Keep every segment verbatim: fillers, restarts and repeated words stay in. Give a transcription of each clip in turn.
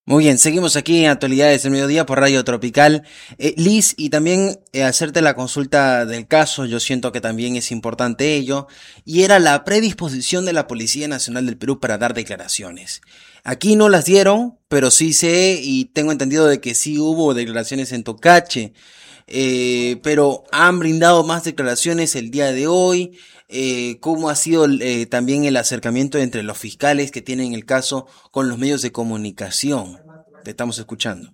Muy bien, seguimos aquí en Actualidades del Mediodía por Radio Tropical. Eh, Liz, y también eh, hacerte la consulta del caso, yo siento que también es importante ello, y era la predisposición de la Policía Nacional del Perú para dar declaraciones. Aquí no las dieron, pero sí sé y tengo entendido de que sí hubo declaraciones en Tocache, eh, pero han brindado más declaraciones el día de hoy. Eh, ¿cómo ha sido eh, también el acercamiento entre los fiscales que tienen el caso con los medios de comunicación? Te estamos escuchando.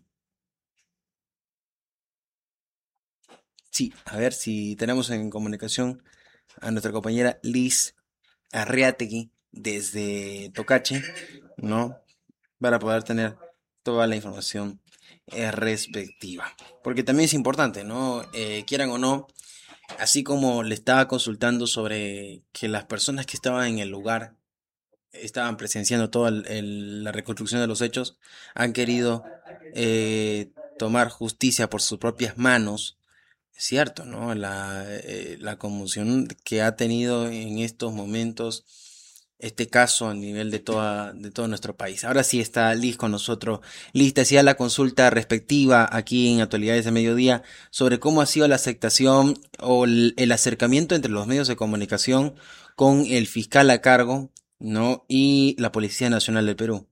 Sí, a ver si tenemos en comunicación a nuestra compañera Liz Arriategui desde Tocache, ¿no? Para poder tener toda la información eh, respectiva. Porque también es importante, ¿no? Eh, quieran o no, así como le estaba consultando sobre que las personas que estaban en el lugar estaban presenciando toda el- el- la reconstrucción de los hechos, han querido eh, tomar justicia por sus propias manos. Es cierto, ¿no? La, eh, la conmoción que ha tenido en estos momentos este caso a nivel de toda, de todo nuestro país. Ahora sí está Liz con nosotros. Liz, te hacía la consulta respectiva aquí en Actualidades de Mediodía sobre cómo ha sido la aceptación o el, el acercamiento entre los medios de comunicación con el fiscal a cargo, ¿no? Y la Policía Nacional del Perú.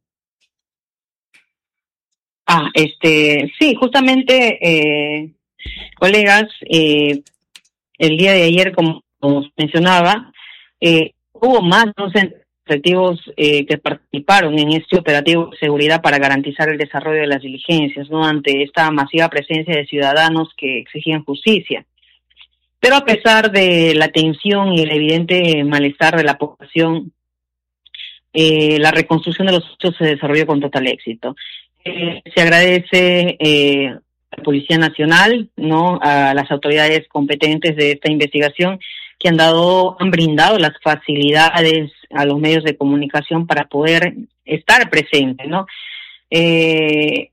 Ah, este, sí, justamente, eh, colegas, eh, el día de ayer, como, como mencionaba, eh, hubo más de once efectivos eh, que participaron en este operativo de seguridad para garantizar el desarrollo de las diligencias, ¿no? Ante esta masiva presencia de ciudadanos que exigían justicia. Pero a pesar de la tensión y el evidente malestar de la población, eh, la reconstrucción de los hechos se desarrolló con total éxito. Eh, se agradece eh, a la Policía Nacional, no, a las autoridades competentes de esta investigación que han dado, han brindado las facilidades a los medios de comunicación para poder estar presentes, ¿no? Eh,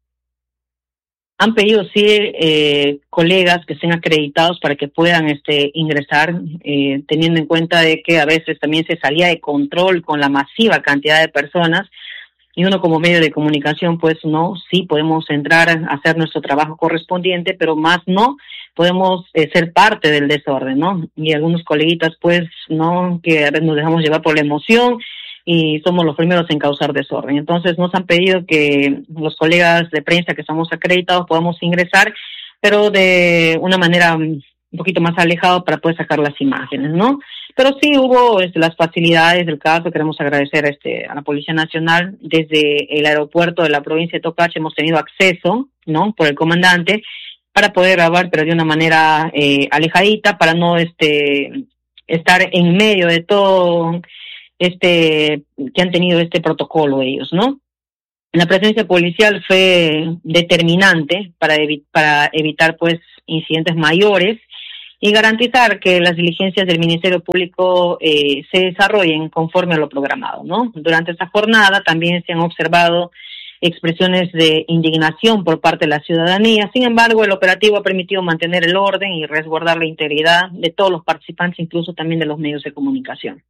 Han pedido sí eh, colegas que estén acreditados para que puedan este ingresar, eh, teniendo en cuenta de que a veces también se salía de control con la masiva cantidad de personas, y uno como medio de comunicación pues no, sí podemos entrar a hacer nuestro trabajo correspondiente, pero más no podemos eh, ser parte del desorden, ¿no? Y algunos coleguitas pues no, que a veces nos dejamos llevar por la emoción y somos los primeros en causar desorden. Entonces nos han pedido que los colegas de prensa que estamos acreditados podamos ingresar, pero de una manera un poquito más alejado para poder sacar las imágenes, ¿no? Pero sí hubo este, las facilidades del caso. Queremos agradecer este, a la Policía Nacional. Desde el aeropuerto de la provincia de Tocache hemos tenido acceso, ¿no? Por el comandante, para poder grabar, pero de una manera eh, alejadita, para no este estar en medio de todo este que han tenido este protocolo ellos, ¿no? La presencia policial fue determinante para, evi- para evitar pues incidentes mayores y garantizar que las diligencias del Ministerio Público eh, se desarrollen conforme a lo programado, ¿no? Durante esta jornada también se han observado expresiones de indignación por parte de la ciudadanía. Sin embargo, el operativo ha permitido mantener el orden y resguardar la integridad de todos los participantes, incluso también de los medios de comunicación.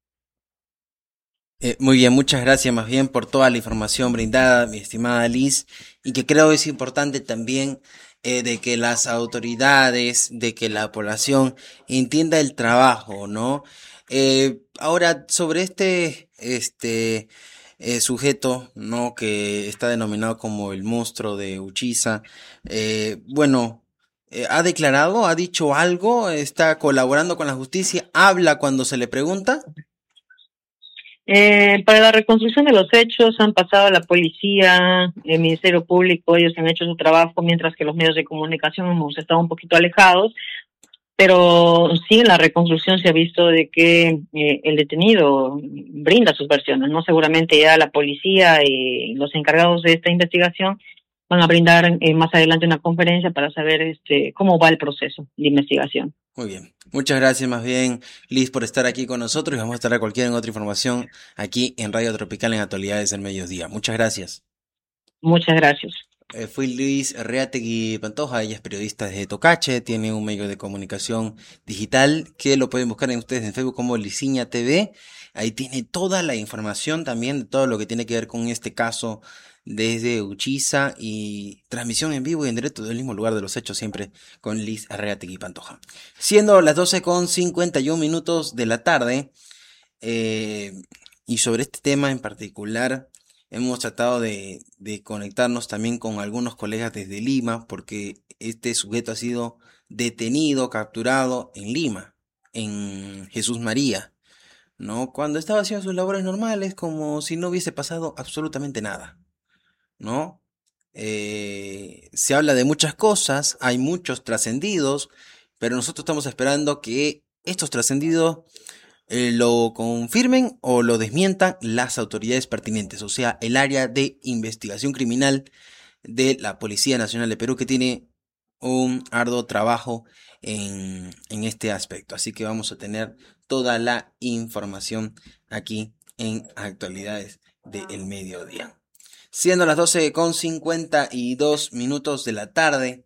Eh, muy bien, muchas gracias más bien por toda la información brindada, mi estimada Liz, y que creo es importante también eh, de que las autoridades, de que la población entienda el trabajo, ¿no? Eh, ahora, sobre este, este eh, sujeto, ¿no? Que está denominado como el monstruo de Uchiza, eh, bueno, eh, ¿ha declarado, ha dicho algo, está colaborando con la justicia, habla cuando se le pregunta? Eh, para la reconstrucción de los hechos han pasado la policía, el Ministerio Público, ellos han hecho su trabajo, mientras que los medios de comunicación hemos estado un poquito alejados, pero sí en la reconstrucción se ha visto de que eh, el detenido brinda sus versiones, ¿no? Seguramente ya la policía y los encargados de esta investigación van a brindar eh, más adelante una conferencia para saber este cómo va el proceso de investigación. Muy bien. Muchas gracias más bien, Liz, por estar aquí con nosotros y vamos a estar a cualquier otra información aquí en Radio Tropical en Actualidades del Mediodía. Muchas gracias. Muchas gracias. Eh, fui Luis Arreategui Pantoja, ella es periodista desde Tocache, tiene un medio de comunicación digital que lo pueden buscar en ustedes en Facebook como Liciña T V. Ahí tiene toda la información también de todo lo que tiene que ver con este caso desde Uchiza y transmisión en vivo y en directo del mismo lugar de los hechos, siempre con Liz Arreategui Pantoja. Siendo las doce con cincuenta y uno minutos de la tarde, eh, y sobre este tema en particular hemos tratado de, de conectarnos también con algunos colegas desde Lima, porque este sujeto ha sido detenido, capturado en Lima, en Jesús María, ¿no? Cuando estaba haciendo sus labores normales, como si no hubiese pasado absolutamente nada, ¿no? Eh, se habla de muchas cosas, hay muchos trascendidos, pero nosotros estamos esperando que estos trascendidos eh, lo confirmen o lo desmientan las autoridades pertinentes, o sea, el área de investigación criminal de la Policía Nacional de Perú, que tiene un arduo trabajo en, en este aspecto. Así que vamos a tener toda la información aquí en Actualidades del Mediodía. Siendo las doce con cincuenta y dos minutos de la tarde.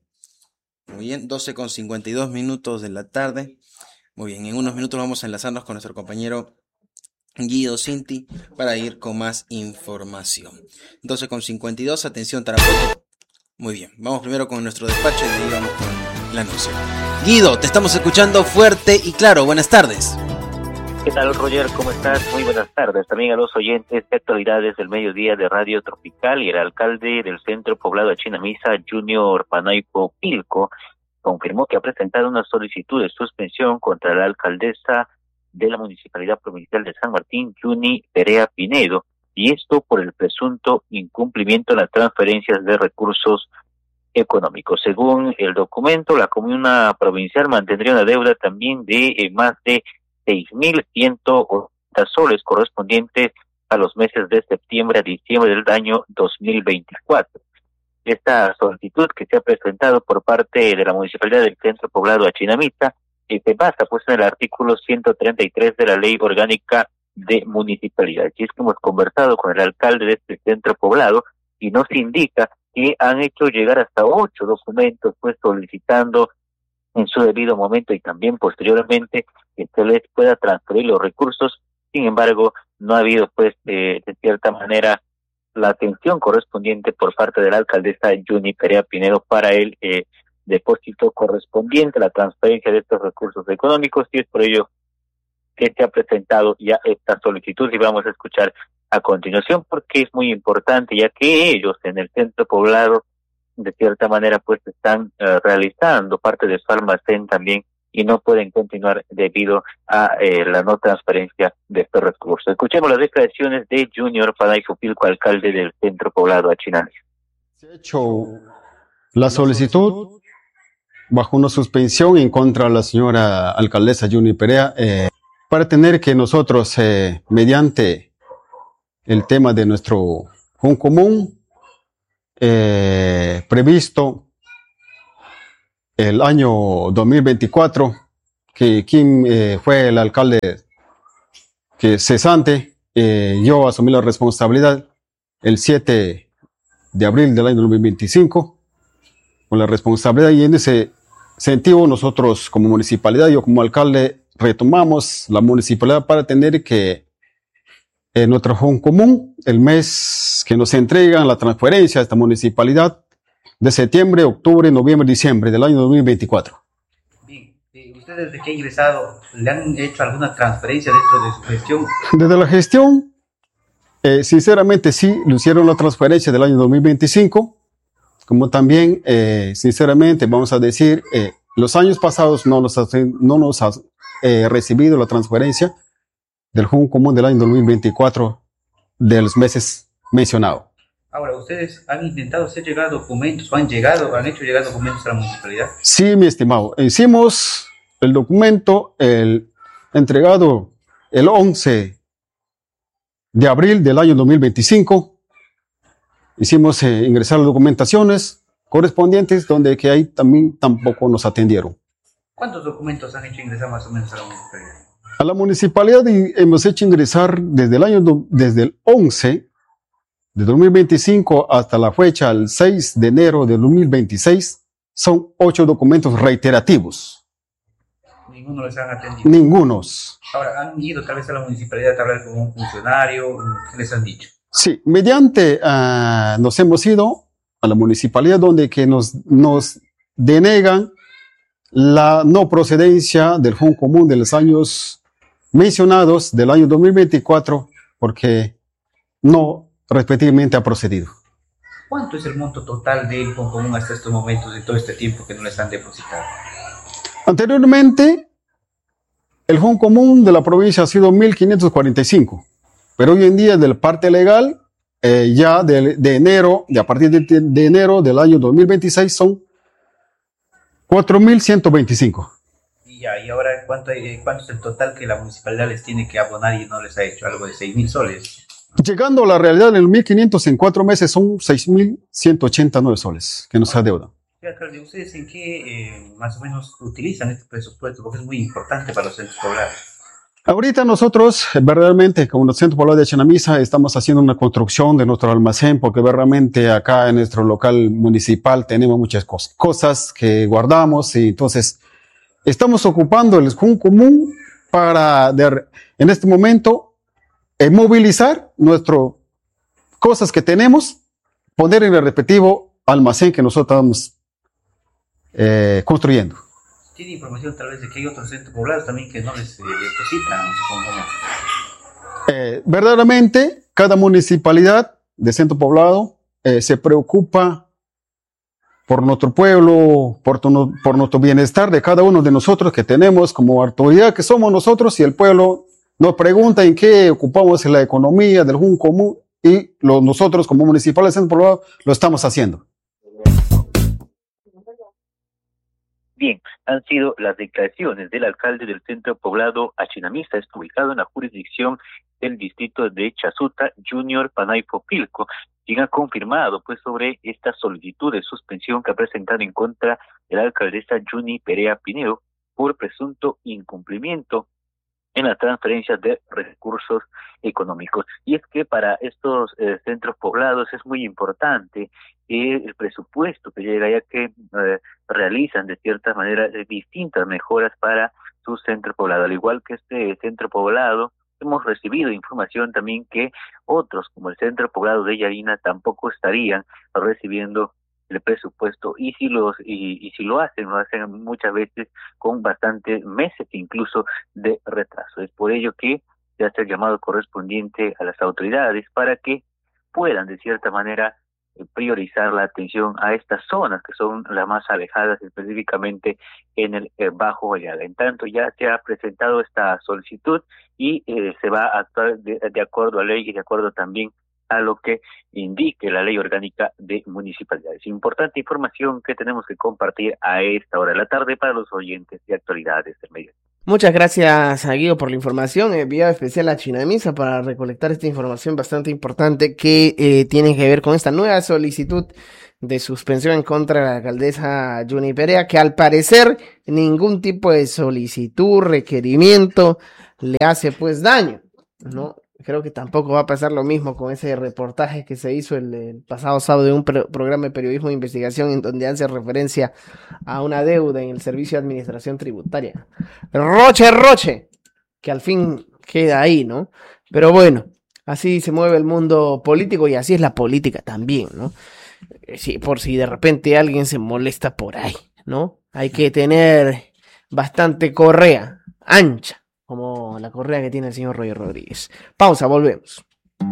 Muy bien, doce con cincuenta y dos minutos de la tarde. Muy bien, en unos minutos vamos a enlazarnos con nuestro compañero Guido Cinti para ir con más información. doce con cincuenta y dos, atención Tarapoto. Muy bien, vamos primero con nuestro despacho y de ahí vamos con la anuncio. Guido, te estamos escuchando fuerte y claro, buenas tardes. ¿Qué tal, Roger? ¿Cómo estás? Muy buenas tardes. También a los oyentes de Actualidades del Mediodía de Radio Tropical. Y el alcalde del centro poblado de Chinamisa, Junior Panaypo Pilco, confirmó que ha presentado una solicitud de suspensión contra la alcaldesa de la Municipalidad Provincial de San Martín, Juni Perea Pinedo, y esto por el presunto incumplimiento de las transferencias de recursos económicos. Según el documento, la comuna provincial mantendría una deuda también de eh, más de seis mil ciento ochenta soles correspondientes a los meses de septiembre a diciembre del año dos mil veinticuatro. Esta solicitud que se ha presentado por parte de la Municipalidad del Centro Poblado de Chinamita eh, se basa pues en el artículo ciento treinta y tres de la Ley Orgánica de Municipalidades. Y es que hemos conversado con el alcalde de este centro poblado y nos indica que han hecho llegar hasta ocho documentos pues solicitando en su debido momento y también posteriormente que se les pueda transferir los recursos. Sin embargo, no ha habido pues eh, de cierta manera la atención correspondiente por parte de la alcaldesa Juni Perea Pinedo para el eh, depósito correspondiente, la transferencia de estos recursos económicos, y es por ello que se ha presentado ya esta solicitud y vamos a escuchar a continuación porque es muy importante, ya que ellos en el centro poblado de cierta manera pues están uh, realizando parte de su almacén también y no pueden continuar debido a eh, la no transferencia de estos recursos. Escuchemos las declaraciones de Junior Panaypo Pilco, alcalde del centro poblado Achinales. Se ha hecho la solicitud bajo una suspensión en contra de la señora alcaldesa Juni Perea eh, para tener que nosotros eh, mediante el tema de nuestro Jun común Eh, previsto el año dos mil veinticuatro, que quien eh, fue el alcalde que cesante, eh, yo asumí la responsabilidad el siete de abril del año dos mil veinticinco, con la responsabilidad, y en ese sentido nosotros como municipalidad, yo como alcalde, retomamos la municipalidad para tener que en nuestro Jun común, el mes que nos entregan la transferencia a esta municipalidad de septiembre, octubre, noviembre, diciembre del año dos mil veinticuatro. Bien, eh, ¿usted desde que ha ingresado le han hecho alguna transferencia dentro de su gestión? Desde la gestión, eh, sinceramente sí, lo hicieron la transferencia del año dos mil veinticinco, como también, eh, sinceramente, vamos a decir, eh, los años pasados no nos, no nos ha eh, recibido la transferencia del Jun común del año dos mil veinticuatro de los meses mencionados. Ahora, ¿ustedes han intentado hacer llegar documentos o han llegado, han hecho llegar documentos a la municipalidad? Sí, mi estimado. Hicimos el documento el, entregado el once de abril del año dos mil veinticinco. Hicimos eh, ingresar las documentaciones correspondientes donde que ahí también tampoco nos atendieron. ¿Cuántos documentos han hecho ingresar más o menos a la municipalidad? A la municipalidad hemos hecho ingresar desde el año, desde el once de dos mil veinticinco hasta la fecha, el seis de enero de dos mil veintiséis, son ocho documentos reiterativos. Ninguno les han atendido. Ningunos. Ahora, ¿han ido tal vez a la municipalidad a hablar con un funcionario? ¿Qué les han dicho? Sí, mediante uh, nos hemos ido a la municipalidad donde que nos, nos denegan la no procedencia del Fondo Común de los años mencionados del año dos mil veinticuatro, porque no respectivamente ha procedido. ¿Cuánto es el monto total del Fondo Común hasta estos momentos, de todo este tiempo que no les han depositado? Anteriormente, el Fondo Común de la provincia ha sido mil quinientos cuarenta y cinco, pero hoy en día, de la parte legal, eh, ya de, de enero, y a partir de, de enero del año dos mil veintiséis, son cuatro mil ciento veinticinco. Y ya, y ahora, ¿cuánto, eh, ¿cuánto es el total que la municipalidad les tiene que abonar y no les ha hecho? Algo de seis mil soles. Llegando a la realidad, en el mil quinientos en cuatro meses son seis mil ciento ochenta y nueve soles que nos adeudan. Alcalde, ¿ustedes en qué eh, más o menos utilizan este presupuesto? Porque es muy importante para los centros poblados. Ahorita nosotros, verdaderamente, como los centros poblados de Chinamisa, estamos haciendo una construcción de nuestro almacén, porque verdaderamente acá en nuestro local municipal tenemos muchas cosas, cosas que guardamos, y entonces estamos ocupando el Fondo Común para, de, en este momento, eh, movilizar nuestras cosas que tenemos, poner en el respectivo almacén que nosotros estamos eh, construyendo. ¿Tiene información tal vez de que hay otros centros poblados también que no les eh, depositan? Eh, verdaderamente, cada municipalidad de centro poblado eh, se preocupa por nuestro pueblo, por, tu, por nuestro bienestar de cada uno de nosotros que tenemos como autoridad que somos nosotros, y el pueblo nos pregunta en qué ocupamos en la economía del Fondo Común, y lo, nosotros como municipales de centro poblado lo estamos haciendo. Bien, han sido las declaraciones del alcalde del centro poblado Achinamisa, está ubicado en la jurisdicción del distrito de Chasuta, Junior Panaypo Pilco, quien ha confirmado pues sobre esta solicitud de suspensión que ha presentado en contra de la alcaldesa Juni Perea Pinedo por presunto incumplimiento en la transferencia de recursos económicos. Y es que para estos eh, centros poblados es muy importante que el presupuesto que llega, ya que eh, realizan de cierta manera eh, distintas mejoras para su centro poblado. Al igual que este centro poblado, hemos recibido información también que otros, como el centro poblado de Yarina, tampoco estarían recibiendo el presupuesto, y si los y, y si lo hacen, lo hacen muchas veces con bastantes meses incluso de retraso. Es por ello que se hace el llamado correspondiente a las autoridades para que puedan de cierta manera priorizar la atención a estas zonas que son las más alejadas, específicamente en el eh, Bajo Vallaga. En tanto, ya se ha presentado esta solicitud y eh, se va a actuar de, de acuerdo a ley y de acuerdo también a lo que indique la ley orgánica de municipalidades. Importante información que tenemos que compartir a esta hora de la tarde para los oyentes de actualidades del medio. Muchas gracias a Guido por la información, enviado especial a Chinamisa para recolectar esta información bastante importante que eh, tiene que ver con esta nueva solicitud de suspensión en contra de la alcaldesa Juni Perea, que al parecer ningún tipo de solicitud, requerimiento le hace pues daño, ¿no? Creo que tampoco va a pasar lo mismo con ese reportaje que se hizo el, el pasado sábado de un pro- programa de periodismo de investigación en donde hace referencia a una deuda en el Servicio de Administración Tributaria. Roche, roche, que al fin queda ahí, ¿no? Pero bueno, así se mueve el mundo político y así es la política también, ¿no? Sí, por si de repente alguien se molesta por ahí, ¿no? Hay que tener bastante correa, ancha, como la correa que tiene el señor Roger Rodríguez. Pausa, volvemos.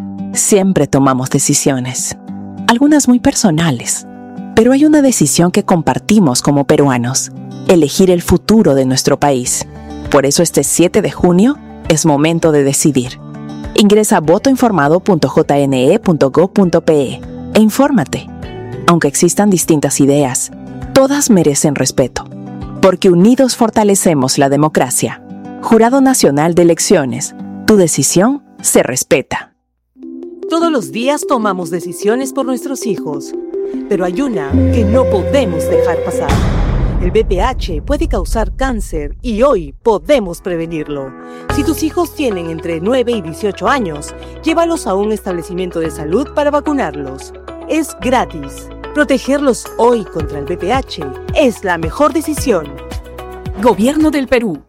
Siempre tomamos decisiones, algunas muy personales, pero hay una decisión que compartimos como peruanos: elegir el futuro de nuestro país. Por eso este siete de junio es momento de decidir. Ingresa a voto informado punto j n e punto gob punto p e e infórmate. Aunque existan distintas ideas, todas merecen respeto, porque unidos fortalecemos la democracia. Jurado Nacional de Elecciones, tu decisión se respeta. Todos los días tomamos decisiones por nuestros hijos, pero hay una que no podemos dejar pasar. El V P H puede causar cáncer y hoy podemos prevenirlo. Si tus hijos tienen entre nueve y dieciocho años, llévalos a un establecimiento de salud para vacunarlos. Es gratis. Protegerlos hoy contra el V P H es la mejor decisión. Gobierno del Perú.